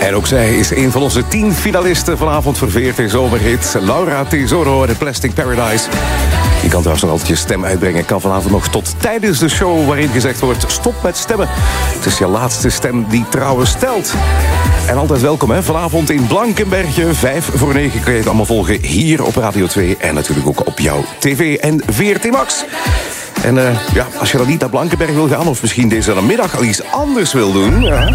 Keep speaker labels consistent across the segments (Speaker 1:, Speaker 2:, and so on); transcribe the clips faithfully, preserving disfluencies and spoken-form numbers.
Speaker 1: En ook zij is een van onze tien finalisten vanavond voor V R T Zomerhit. Laura Tesoro en de Plastic Paradise. Je kan trouwens nog altijd je stem uitbrengen. Kan vanavond nog tot tijdens de show waarin gezegd wordt... stop met stemmen. Het is je laatste stem die trouwens telt. En altijd welkom, hè? Vanavond in Blankenberge. Vijf voor negen kun je het allemaal volgen hier op Radio twee. En natuurlijk ook op jouw tv en V R T Max. En uh, ja, als je dan niet naar Blankenberge wil gaan... of misschien deze middag al iets anders wil doen... Ja.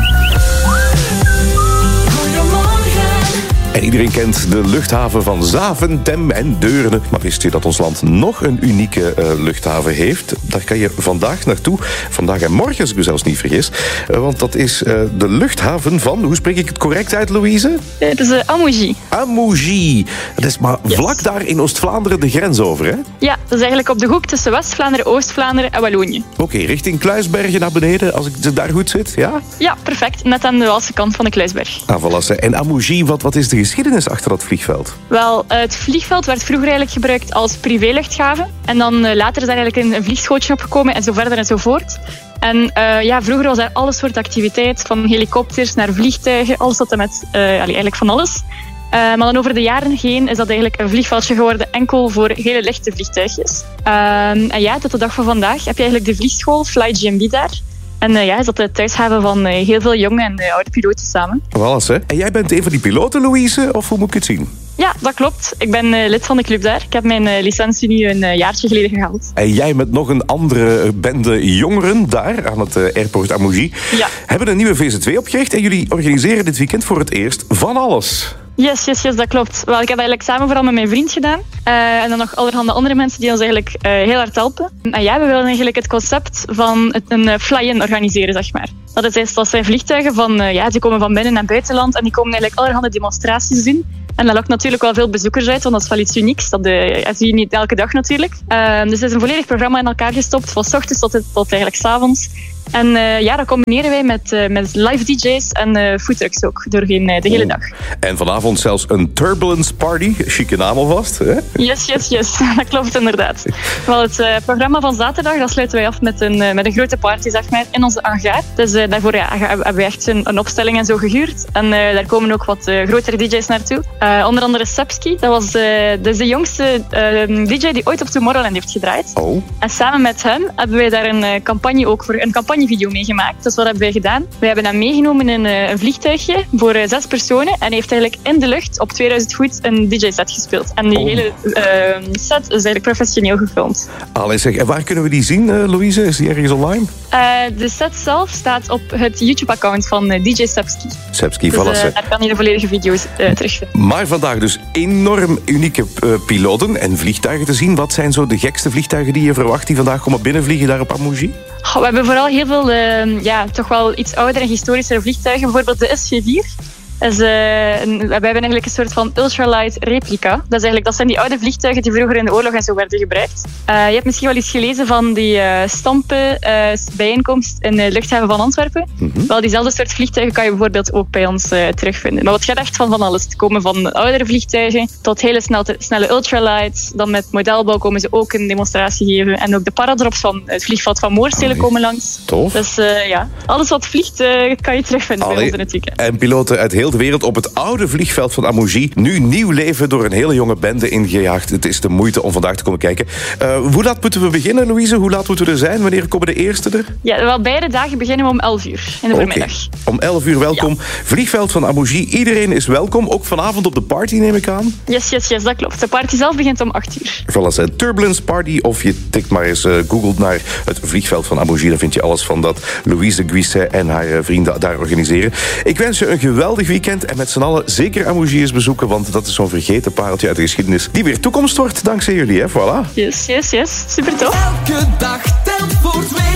Speaker 1: En iedereen kent de luchthaven van Zaventem en Deurne. Maar wist je dat ons land nog een unieke uh, luchthaven heeft? Daar kan je vandaag naartoe. Vandaag en morgen, als ik me zelfs niet vergis. Uh, want dat is uh, de luchthaven van... Hoe spreek ik het correct uit, Louise?
Speaker 2: Het is uh, Amougy.
Speaker 1: Amougy. Dat is maar yes. Vlak daar in Oost-Vlaanderen de grens over, hè?
Speaker 2: Ja, dat is eigenlijk op de hoek tussen West-Vlaanderen, Oost-Vlaanderen en Wallonië.
Speaker 1: Oké, okay, richting Kluisbergen naar beneden, als ik daar goed zit, ja?
Speaker 2: Ja, perfect. Net aan de Waalse kant van de Kluisberg.
Speaker 1: Ah, voilà. En Amougy, wat, wat is de geschiedenis achter dat vliegveld?
Speaker 2: Wel, het vliegveld werd vroeger eigenlijk gebruikt als privéluchthaven. En dan uh, later is daar eigenlijk een vliegschootje opgekomen en zo verder en zo voort. En uh, ja, vroeger was daar alle soort activiteit, van helikopters naar vliegtuigen, alles tot en met, uh, eigenlijk van alles. Uh, maar dan over de jaren heen is dat eigenlijk een vliegveldje geworden enkel voor hele lichte vliegtuigjes. Uh, en ja, tot de dag van vandaag heb je eigenlijk de vliegschool Fly G M B daar. En uh, ja, is dat de thuishaven van uh, heel veel jonge en uh, oude piloten samen.
Speaker 1: Alles, hè? En jij bent een van die piloten, Louise, of hoe moet ik het zien?
Speaker 2: Ja, dat klopt. Ik ben uh, lid van de club daar. Ik heb mijn uh, licentie nu een uh, jaartje geleden gehaald.
Speaker 1: En jij met nog een andere bende jongeren daar aan het uh, airport Amougy...
Speaker 2: Ja.
Speaker 1: hebben een nieuwe V Z twee opgericht en jullie organiseren dit weekend voor het eerst van alles.
Speaker 2: Yes, yes, yes, dat klopt. Wel, ik heb eigenlijk samen vooral met mijn vriend gedaan. Uh, en dan nog allerhande andere mensen die ons eigenlijk uh, heel hard helpen. En ja, we willen eigenlijk het concept van het, een uh, fly-in organiseren, zeg maar. Dat, is, dat zijn vliegtuigen van, uh, ja, die komen van binnen- en buitenland en die komen eigenlijk allerhande demonstraties doen. En dat lokt natuurlijk wel veel bezoekers uit, want dat is wel iets unieks. Dat uh, zie je niet elke dag natuurlijk. Uh, dus het is een volledig programma in elkaar gestopt, van 's ochtends tot, tot eigenlijk 's avonds. En uh, ja, dat combineren wij met, uh, met live D J's en uh, foodtrucks ook, doorheen uh, de hele dag.
Speaker 1: En vanavond zelfs een Turbulence Party, chique naam alvast, hè?
Speaker 2: Yes, yes, yes, dat klopt inderdaad. Wel, het uh, programma van zaterdag, dat sluiten wij af met een, uh, met een grote party, zeg maar, in onze hangar. Dus uh, daarvoor ja, hebben we echt een, een opstelling en zo gehuurd. En uh, daar komen ook wat uh, grotere D J's naartoe. Uh, onder andere Sepski, dat was uh, dat is de jongste uh, D J die ooit op Tomorrowland heeft gedraaid.
Speaker 1: Oh. En
Speaker 2: samen met hem hebben wij daar een uh, campagne ook voor, een campagne video meegemaakt. Dus wat hebben wij gedaan? We hebben hem meegenomen in uh, een vliegtuigje voor uh, zes personen en hij heeft eigenlijk in de lucht op tweeduizend voet een D J-set gespeeld. En die oh. hele uh, set is eigenlijk professioneel gefilmd.
Speaker 1: Allee zeg, en waar kunnen we die zien, uh, Louise? Is die ergens online?
Speaker 2: Uh, de set zelf staat op het YouTube-account van uh, D J Sepski.
Speaker 1: Sepski,
Speaker 2: dus,
Speaker 1: voilà.
Speaker 2: Uh, daar kan je de volledige video's uh, terugvinden.
Speaker 1: Maar vandaag dus enorm unieke uh, piloten en vliegtuigen te zien. Wat zijn zo de gekste vliegtuigen die je verwacht die vandaag komen binnenvliegen daar op Amougy?
Speaker 2: Oh, we hebben vooral heel veel, uh, ja, toch wel iets oudere en historischere vliegtuigen. Bijvoorbeeld de S G vier. Is, uh, een, wij hebben eigenlijk een soort van ultralight replica. Dat, is eigenlijk, dat zijn die oude vliegtuigen die vroeger in de oorlog en zo werden gebruikt. Uh, je hebt misschien wel eens gelezen van die uh, stampen uh, bijeenkomst in de luchthaven van Antwerpen. Mm-hmm. Wel, diezelfde soort vliegtuigen kan je bijvoorbeeld ook bij ons uh, terugvinden. Maar wat gaat echt van van alles. Het komen van oudere vliegtuigen tot hele snel te, snelle ultralights. Dan met modelbouw komen ze ook een demonstratie geven. En ook de paradrops van het vliegveld van Moorsele oh, nee. komen langs.
Speaker 1: Tof.
Speaker 2: Dus uh, ja, alles wat vliegt uh, kan je terugvinden Allee. bij ons in het weekend.
Speaker 1: En piloten uit heel de wereld op het oude vliegveld van Amougy. Nu nieuw leven door een hele jonge bende ingejaagd. Het is de moeite om vandaag te komen kijken. Uh, hoe laat moeten we beginnen, Louise? Hoe laat moeten we er zijn? Wanneer komen de eerste er?
Speaker 2: Ja, wel beide dagen beginnen we om elf uur in de voormiddag.
Speaker 1: Okay. Om elf uur welkom. Ja. Vliegveld van Amougy. Iedereen is welkom. Ook vanavond op de party, neem ik aan.
Speaker 2: Yes, yes, yes, dat klopt. De party zelf begint om acht uur.
Speaker 1: Voilà, een Turbulence Party. Of je tikt maar eens, uh, googelt naar het vliegveld van Amougy. Dan vind je alles van dat Louise Guisset en haar uh, vrienden daar organiseren. Ik wens je een geweldig weekend en met z'n allen zeker Amougy eens bezoeken, want dat is zo'n vergeten pareltje uit de geschiedenis die weer toekomst wordt dankzij jullie, hè? Voilà.
Speaker 2: Yes, yes, yes. Super tof.
Speaker 3: Elke dag telt voor twee.